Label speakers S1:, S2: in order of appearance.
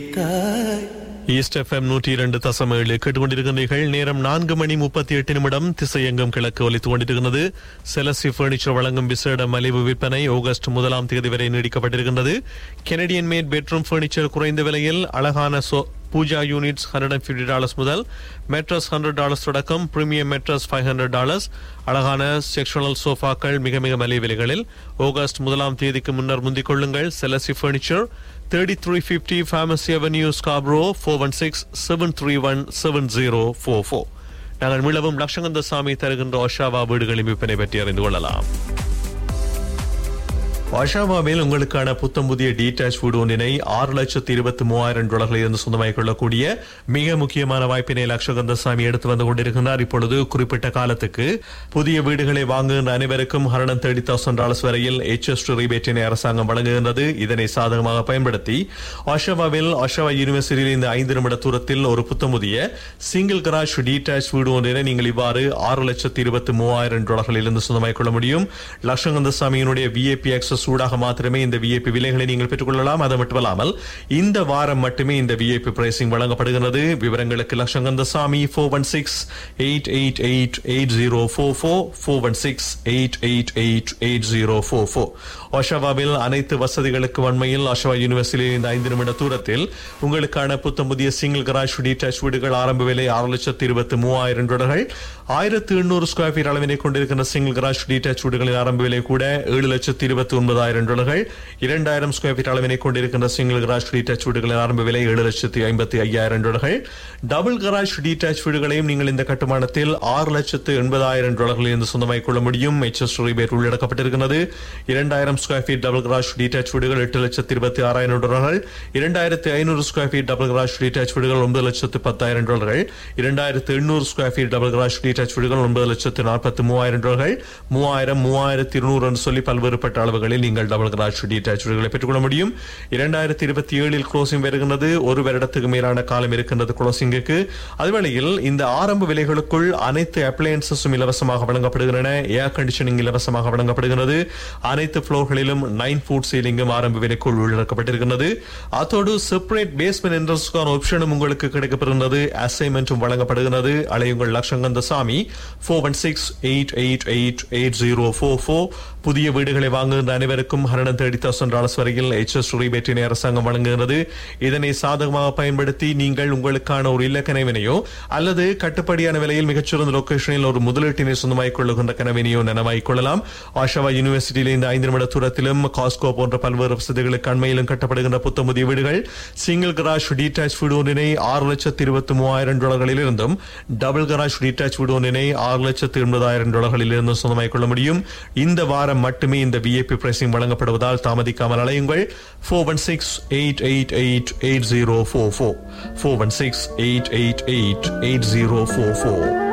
S1: East FM 102.7 கேட்டுக்கொண்டிருக்கிறீர்கள். நேரம் 4:38 திசையெங்கும் கிழக்கு ஒலித்துக் கொண்டிருக்கிறது. செலசி பர்னிச்சர் வழங்கும் விசேட மலிவு விற்பனை ஆகஸ்ட் 1 வரை நீடிக்கப்பட்டிருக்கின்றது. கெனடியன் மேட் பெட்ரூம் பர்னிச்சர் குறைந்த விலையில் அழகான பூஜா யூனிட்ஸ் $150 முதல், மெட்ரஸ் $100 தொடக்கம், பிரீமியம் மெட்ரஸ் $500, அழகான செக்ஷனல் சோஃபாக்கள் மிக மிக மலிவு விலைகளில். ஆகஸ்ட் 1 முன்னர் முந்திக் கொள்ளுங்கள். செலசி பர்னிச்சர் 3350 Pharmacy Avenue, Scarborough, 416-731-7044. நாங்கள் மீளவும் லட்சங்கந்தசாமி தருகின்ற ஒஷாவா வீடுகளின் விற்பனை பற்றி அறிந்து கொள்ளலாம். ஒஷாவாவில் உங்களுக்கான புத்தம் புதிய டீடாச் வீடு ஒன்றினை $6,23,000 இருந்து சொந்தமாகிக் கொள்ளக்கூடிய மிக முக்கியமான வாய்ப்பினை லட்சகந்தசாமி எடுத்து வந்து கொண்டிருக்கிறார். இப்பொழுது குறிப்பிட்ட காலத்துக்கு புதிய வீடுகளை வாங்குகின்ற அனைவருக்கும் $130,000 வரையில் HST ரிபேட்டினை அரசாங்கம் வழங்குகின்றது. இதனை சாதகமாக பயன்படுத்தி ஒஷாவாவில் ஒஷாவா யூனிவர்சிட்டியில் இந்த 5 நிமிட தூரத்தில் ஒரு புத்தம் புதிய சிங்கிள் கராஜ் டீடாச் வீடு ஒன்றினை நீங்கள் இவ்வாறு $6,23,000 இருந்து சொந்தமாகிக் கொள்ள முடியும். லட்சகந்தசாமியினுடைய VIP access சூடாக மாத்திரமே இந்த VIP விலைகளை நீங்கள் பெற்றுக்கொள்ளலாம். அது மட்டுமல்லாமல் இந்த வாரம் மட்டுமே இந்த VIP பிரைசிங் வழங்கப்படுகிறது. விவரங்களுக்கு லட்சங்கந்தசாமி 416-888-8044 416-888-8044. ஒஷாவாவில் அனைத்து வசதிகளுக்கு வன்மையில் ஒஷாவா யூனிவர்சிட்டியில் இந்த 5 நிமிட தூரத்தில் உங்களுக்கான புத்தம் புதிய சிங்கிள் கராஜ் டீடாச் வீடுகள் ஆரம்ப விலை $6,23,000. 1,800 ஸ்கொயர் ஃபீட் அளவினை கொண்டிருக்கின்ற சிங்கிள் கராஜ் டீடாச் வீடுகளின் ஆரம்ப விலை கூட $7,29,000. 2,000 ஸ்கொயர் ஃபீட் அளவினை கொண்டிருக்கின்ற சிங்கிள் கராஜ் டீடாச் வீடுகளின் ஆரம்ப விலை $7,55,000. டபுள் கராஜ் டீடாச் வீடுகளையும் நீங்கள் இந்த கட்டுமானத்தில் $6,80,000 இருந்து சொந்தமாகிக் கொள்ள முடியும். HST rebate உள்ளடக்கப்பட்டிருக்கிறது. 2,000 square feet double garage டீடாச் வீடுகள் $8,26,000. 2,500 ஸ்கொயர் ஃபீட் டபுள் கராஜ் டீடாச் வீடுகள் $9,10,000. 2,800 ஸ்கொயர் ஃபீட் டபுள் கராஜ் டீடாச் வீடுகள் $9,43,000. 3,000-3,200 என்று சொல்லி பல்வேறுபட்ட அளவுகளில் நீங்கள் டபுள் கராஜ் டீடாச் வீடுகளை பெற்றுக்கொள்ள முடியும். 2027 க்ளோசிங் வருகின்றது. ஒரு வருடத்துக்கு மேலான காலம் இருக்கின்றது க்ளோசிங்குக்கு. அதுவேளையில் இந்த ஆரம்ப விலைகளுக்குள் அனைத்து அப்ளையன்சஸும் இலவசமாக வழங்கப்படுகின்றன. ஏர் கண்டிஷனிங் இலவசமாக வழங்கப்படுகிறது. அனைத்து ஃப்ளோர்களிலும் 9 ஃபுட் சீலிங்கும் ஆரம்ப விலைக்குள் உள்ளடக்கப்பட்டிருக்கிறது. அதோடு செப்பரேட் பேஸ்மெண்ட் என்ட்ரன்ஸ்க்கான ஆப்ஷனும் உங்களுக்கு கிடைக்கப்படுகிறது. அசைன்மெண்ட்டும் வழங்கப்படுகிறது. அலையுங்கள் லட்சங்கந்தசாமி 416-888-8044. புதிய வீடுகளை வாங்குகின்ற அனைவருக்கும் $130,000 வரையில் HST ரிபேட்டினை அரசாங்கம் வழங்குகிறது. இதனை சாதகமாக பயன்படுத்தி நீங்கள் உங்களுக்கான ஒரு இல்ல கனவினையோ அல்லது கட்டுப்படியான விலையில் மிகச்சிறந்த லொகேஷனில் ஒரு முதலீட்டினை சொந்தமாகிக் கொள்ளுகின்ற கனவினையோ நனவாகிக் கொள்ளலாம். ஒஷாவா யூனிவர்சிட்டியில் இந்த 5 நிமிட தூரத்திலும் காஸ்கோ போன்ற பல்வேறு வசதிகளுக்கு அண்மையிலும் கட்டப்படுகின்ற புத்தம் புதிய வீடுகள் சிங்கிள் கராஜ் டீடாச் வீடு ஒன்றினை $6,23,000 இருந்தும் டபுள் கராஜ் டீடாச் வீடு ஒன்றினை $6,80,000 இருந்தும் சொந்தமாகிக் கொள்ள முடியும். இந்த வாரம் மட்டுமே இந்த VIP பிரைசிங் வழங்கப்படுவதால் தாமதிக்காமல் அலையுங்கள். 416-888-8044 416-888-8044.